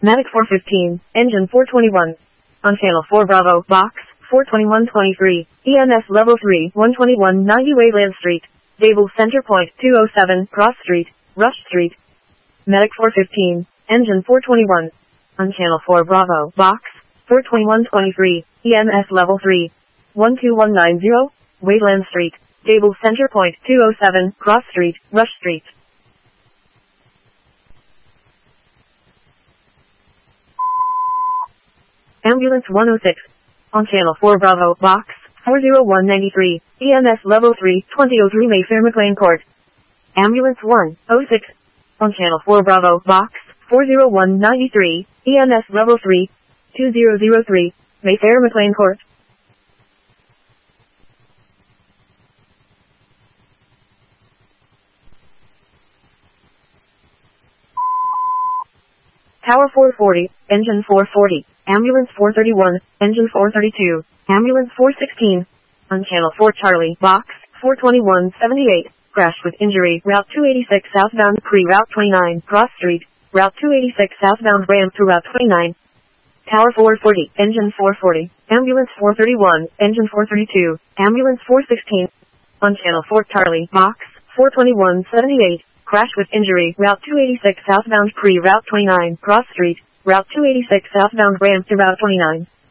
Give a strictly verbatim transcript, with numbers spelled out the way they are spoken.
Medic four fifteen, engine four twenty-one. On channel four Bravo, box, four twenty-one twenty-three, E M S level three, one twenty-one ninety Wayland Street. Dable center point, two oh seven, Cross Street, Rush Street. Medic four fifteen, engine four twenty-one. On channel four Bravo, box, four twenty-one twenty-three, E M S level three, one two one nine zero, Wayland Street. Dable center point, two oh seven, Cross Street, Rush Street. Ambulance one oh six. On channel four Bravo, box, four oh one ninety-three, E M S level three, twenty oh three Mayfair McLean Court. Ambulance one oh six. On channel four Bravo, box, four oh one ninety-three, E M S level three, two thousand three, Mayfair McLean Court. Tower four forty, engine four forty, ambulance four thirty-one, engine four thirty-two, ambulance four sixteen. On channel four Charlie, box, four twenty-one seventy-eight, crash with injury, route two eighty-six southbound pre-route twenty-nine, Cross Street, route two eighty-six southbound ramp to route twenty-nine. Tower four forty, engine four forty, ambulance four thirty-one, engine four thirty-two, ambulance four sixteen. On channel four Charlie, box, four twenty-one seventy-eight, crash with injury, route two eighty-six southbound pre-route twenty-nine, Cross Street, route two eighty-six southbound ramp to route twenty-nine.